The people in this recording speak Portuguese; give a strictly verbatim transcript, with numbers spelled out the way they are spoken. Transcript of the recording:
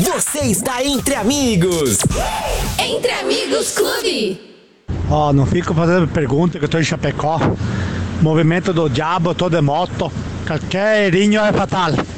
Você está entre amigos. Entre Amigos Clube. Ó, oh, não fico fazendo pergunta que eu tô em Chapecó. Movimento do diabo, eu tô de moto. Qualquer erinho é fatal.